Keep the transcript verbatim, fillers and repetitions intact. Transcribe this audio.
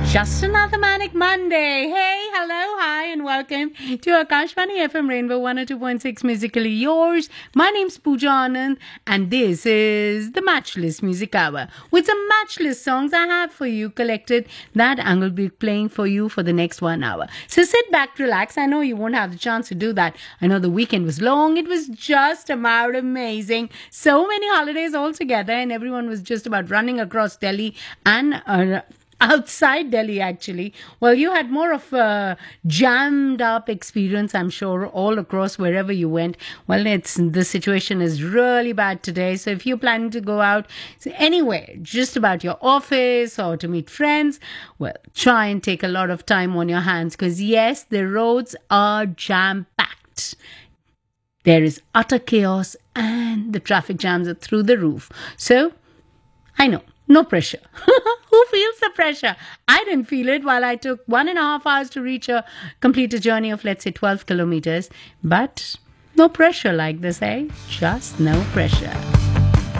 Just another Manic Monday. Hey, hello, hi, and welcome to Akashvani F M Rainbow one oh two point six Musically Yours. My name's Pooja Anand, and this is the Matchless Music Hour with some matchless songs I have for you collected that I will be playing for you for the next one hour. So sit back, relax. I know you won't have the chance to do that. I know the weekend was long. It was just about amazing. So many holidays all together, and everyone was just about running across Delhi and uh, outside Delhi, actually. Well, you had more of a jammed up experience, I'm sure, all across wherever you went. Well, it's the situation is really bad today. So if you're planning to go out anywhere, just about your office or to meet friends, well, try and take a lot of time on your hands because, yes, the roads are jam-packed. There is utter chaos and the traffic jams are through the roof. So, I know. No pressure. Who feels the pressure? I didn't feel it while I took one and a half hours to reach a complete a journey of, let's say, twelve kilometers. But no pressure like this, eh? Just no pressure.